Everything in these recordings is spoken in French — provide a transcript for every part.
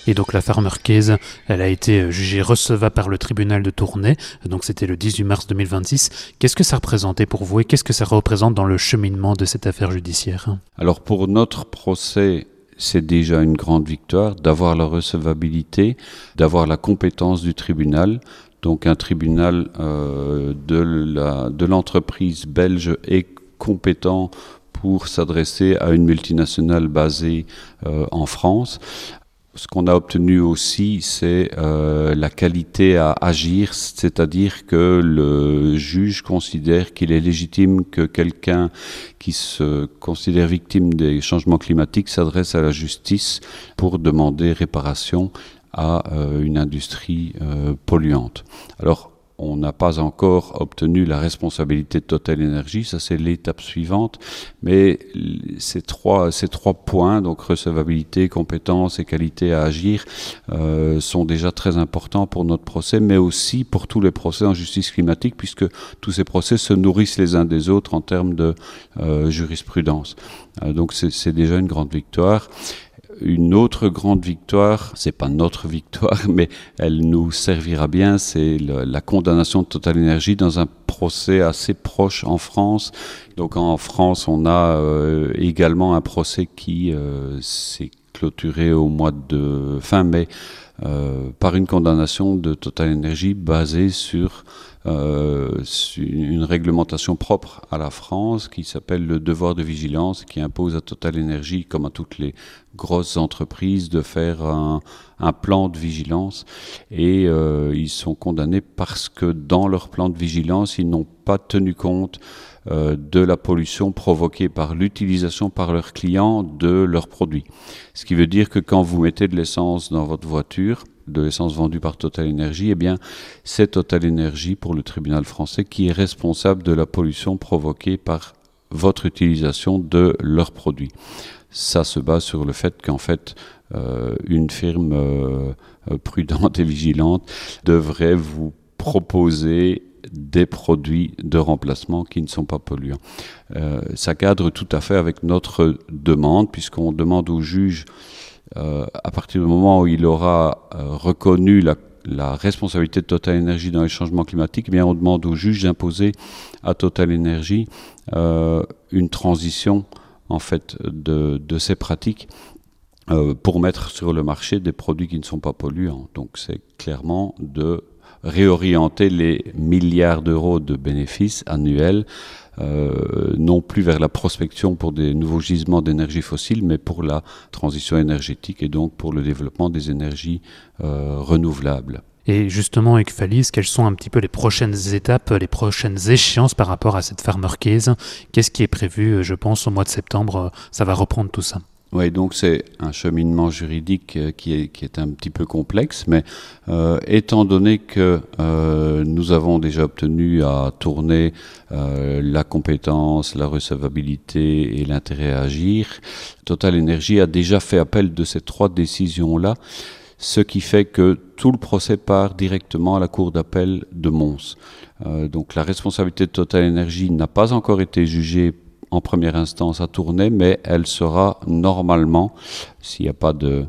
Et donc la Farmer Case, elle a été jugée recevable par le tribunal de Tournai, donc c'était le 18 mars 2026. Qu'est-ce que ça représentait pour vous et qu'est-ce que ça représente dans le cheminement de cette affaire judiciaire ? Alors pour notre procès, c'est déjà une grande victoire d'avoir la recevabilité, d'avoir la compétence du tribunal. Donc un tribunal de l'entreprise belge est compétent pour s'adresser à une multinationale basée en France. Ce qu'on a obtenu aussi, c'est la qualité à agir, c'est-à-dire que le juge considère qu'il est légitime que quelqu'un qui se considère victime des changements climatiques s'adresse à la justice pour demander réparation à une industrie polluante. Alors, on n'a pas encore obtenu la responsabilité de Total Energy, ça c'est l'étape suivante, mais ces trois points, donc recevabilité, compétence et qualité à agir, sont déjà très importants pour notre procès, mais aussi pour tous les procès en justice climatique, puisque tous ces procès se nourrissent les uns des autres en termes de jurisprudence. Donc c'est déjà une grande victoire. Une autre grande victoire, c'est pas notre victoire, mais elle nous servira bien, c'est la condamnation de Total Energy dans un procès assez proche en France. Donc en France, on a également un procès qui s'est clôturé au mois de fin mai par une condamnation de Total Energy basée sur une réglementation propre à la France qui s'appelle le devoir de vigilance, qui impose à Total Energy, comme à toutes les grosses entreprises, de faire un plan de vigilance. Et ils sont condamnés parce que dans leur plan de vigilance, ils n'ont pas tenu compte de la pollution provoquée par l'utilisation par leurs clients de leurs produits. Ce qui veut dire que quand vous mettez de l'essence dans votre voiture, de l'essence vendue par Total Energy, eh bien, c'est Total Energy pour le tribunal français qui est responsable de la pollution provoquée par votre utilisation de leurs produits. Ça se base sur le fait qu'en fait, une firme prudente et vigilante devrait vous proposer des produits de remplacement qui ne sont pas polluants. Ça cadre tout à fait avec notre demande, puisqu'on demande au juge, à partir du moment où il aura reconnu la responsabilité de Total Energy dans les changements climatiques, eh bien on demande au juge d'imposer à Total Energy une transition en fait de ces pratiques pour mettre sur le marché des produits qui ne sont pas polluants. Donc c'est clairement de réorienter les milliards d'euros de bénéfices annuels, non plus vers la prospection pour des nouveaux gisements d'énergie fossile, mais pour la transition énergétique et donc pour le développement des énergies renouvelables. Et justement, avec Falise, quelles sont un petit peu les prochaines étapes, les prochaines échéances par rapport à cette Farmer Case ? Qu'est-ce qui est prévu, je pense, au mois de septembre ? Ça va reprendre tout ça. Oui, donc c'est un cheminement juridique qui est un petit peu complexe, mais étant donné que nous avons déjà obtenu à Tournai la compétence, la recevabilité et l'intérêt à agir, Total Energy a déjà fait appel de ces 3 décisions-là, ce qui fait que tout le procès part directement à la cour d'appel de Mons. Donc la responsabilité de Total Energy n'a pas encore été jugée en première instance à Tournai, mais elle sera normalement, s'il n'y a pas de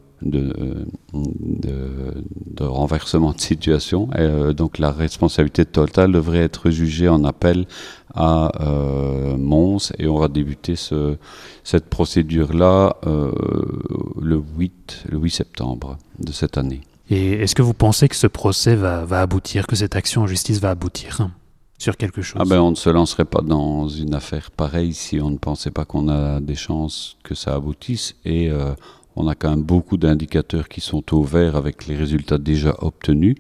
renversement de situation, donc la responsabilité de Total devrait être jugée en appel à Mons, et on va débuter cette procédure-là le 8 septembre de cette année. Et est-ce que vous pensez que ce procès va aboutir, que cette action en justice va aboutir sur quelque chose? On ne se lancerait pas dans une affaire pareille si on ne pensait pas qu'on a des chances que ça aboutisse. Et on a quand même beaucoup d'indicateurs qui sont au vert avec les résultats déjà obtenus.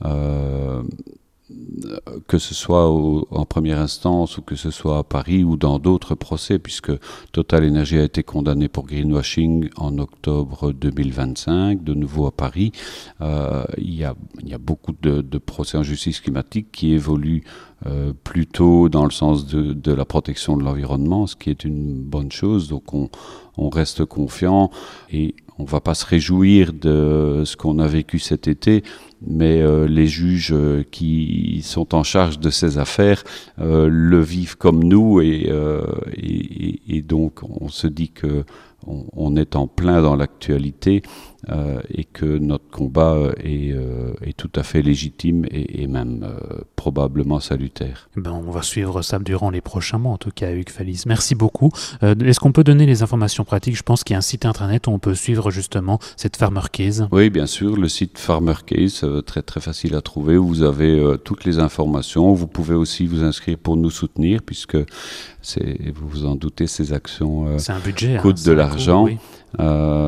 Que ce soit en première instance ou que ce soit à Paris ou dans d'autres procès, puisque Total Energy a été condamné pour greenwashing en octobre 2025, de nouveau à Paris. Il y a beaucoup de procès en justice climatique qui évoluent plutôt dans le sens de la protection de l'environnement, ce qui est une bonne chose. Donc on reste confiant et on ne va pas se réjouir de ce qu'on a vécu cet été, mais les juges qui sont en charge de ces affaires le vivent comme nous et donc on se dit que on est en plein dans l'actualité et que notre combat est tout à fait légitime et même probablement salutaire. On va suivre ça durant les prochains mois, en tout cas, Hugues Fallis. Merci beaucoup. Est-ce qu'on peut donner les informations pratiques? Je pense qu'il y a un site internet où on peut suivre justement cette Farmer Case. Oui, bien sûr, le site Farmer Case, très très facile à trouver, où vous avez toutes les informations. Vous pouvez aussi vous inscrire pour nous soutenir, puisque vous vous en doutez, ces actions c'est un budget, coûtent de l'argent. Oui.